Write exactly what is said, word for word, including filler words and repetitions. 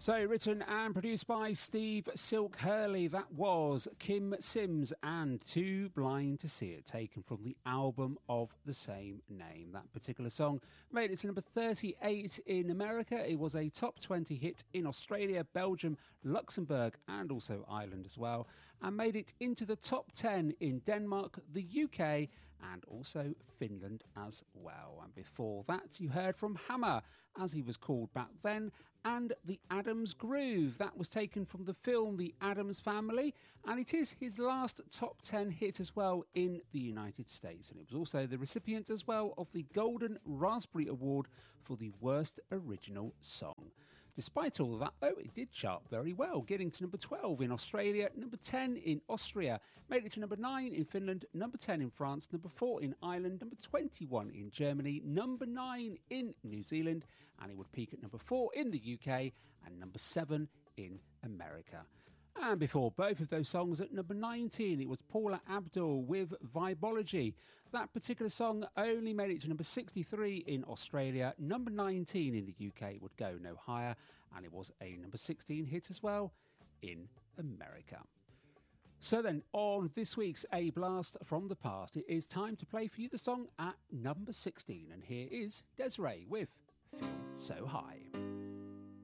So, written and produced by Steve Silk Hurley, that was Kim Sims and Too Blind to See It, taken from the album of the same name. That particular song made it to number thirty-eight in America. It was a top twenty hit in Australia, Belgium, Luxembourg and also Ireland as well, and made it into the top ten in Denmark, the U K and also Finland as well. And before that, you heard from Hammer, as he was called back then, and The Addams Groove. That was taken from the film The Addams Family, and it is his last top ten hit as well in the United States. And it was also the recipient as well of the Golden Raspberry Award for the Worst Original Song. Despite all of that, though, it did chart very well, getting to number twelve in Australia, number ten in Austria, made it to number nine in Finland, number ten in France, number four in Ireland, number twenty-one in Germany, number nine in New Zealand, and it would peak at number four in the U K and number seven in America. And before both of those songs at number nineteen, it was Paula Abdul with Vibology. That particular song only made it to number sixty-three in Australia, number nineteen in the U K, it would go no higher, and it was a number sixteen hit as well in America. So then, on this week's A Blast from the Past, it is time to play for you the song at number sixteen, and here is Des'ree with Feel So High.